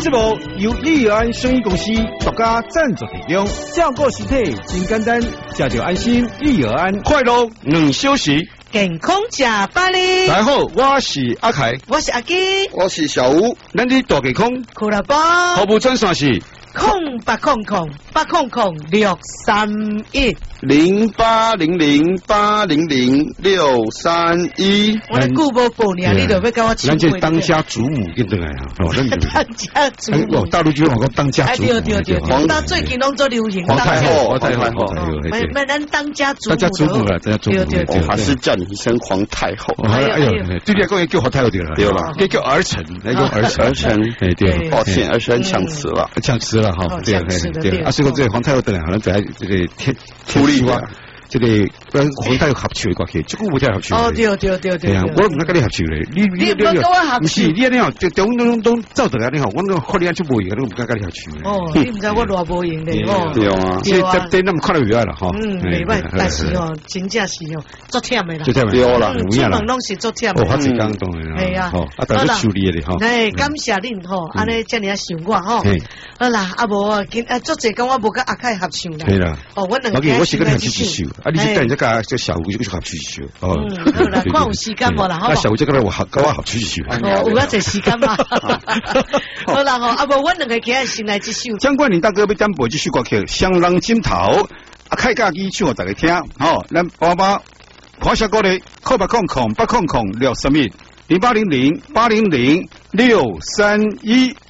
节目由益安生意公司独家赞助提供，照顾身体真简单，吃就安心。益安快乐2小时， 健康吃百里。 大家好，我是阿凯， 我是阿基， 我是小吴。 咱的大健康苦了包。 服务专线是 0800-800-631。 0800-800-631。 我的久无报呢，你就要跟我请咱这当家主母跟回来啊， 当家主母。 大陆就讲当家主母。 对，那最近拢做流行。 皇太后， 没，咱当家主母。 当家主母了，当家主母。 我还是叫你一声皇太后。 哎呦，对你讲叫皇太后对了， 对了， 叫儿臣，那叫儿臣，哎对， 抱歉，儿臣抢词了， 抢词了哈，对对，啊，所以讲这个皇太后等下可能在这个天力哇。 这个跟皇太后合唱的歌曲，这个舞台合唱。 哦，对。 啊，我唔跟你合唱咧，你不跟我合唱， 不是你好，就都照得来你好，我那好厉害就无赢，我唔跟你合唱。 哦，你唔知我偌无赢咧，哦。 对啊， 所以对那么看得远了哈。 袂歹，但是哦，真正是哦，足忝的啦。 对啦， 出门拢是足忝的。 哦，好几工当然啦。 系啊， 大家修理的哈。 哎，感谢恁吼，安尼遮尔啊想我吼。好啦，啊无今足济讲我无甲阿凯合唱啦。 对啦。 哦，我两个我是跟你合唱一首，啊，你是带人家这小吴就合唱一首。 哦，好啦，看有时间无啦，好。 那小吴这个我合唱一首。 哦，有啊，这时间嘛。好啦吼，啊无我两个起来先来这首。 张冠霖大哥要点播这首歌曲《双人枕头》，啊，开假期唱互大家听，吼，咱爸爸看下歌咧，0800-800-631，0800-800-631。